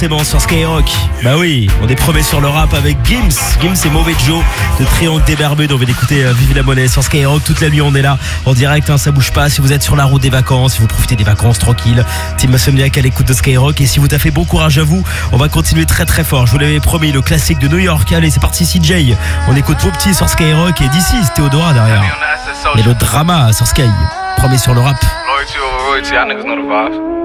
Forcément sur Skyrock. Bah oui, on est premiers sur le rap avec Gims. Gims et Mauvais Joe de Triangle des Bermudes. On va l'écouter Vive la monnaie sur Skyrock. Toute la nuit on est là en direct, hein, ça bouge pas. Si vous êtes sur la route des vacances, si vous profitez des vacances tranquille, Team Insomniac à l'écoute de Skyrock. Et si vous taffez, bon courage à vous. On va continuer très très fort. Je vous l'avais promis, le classique de New York. Allez, c'est parti CJ. On écoute vos petits sur Skyrock. Et d'ici, c'est Théodora derrière. Et le drama sur Sky. Premier sur le rap. Loyalty over royalty, y'all niggas know the vibes.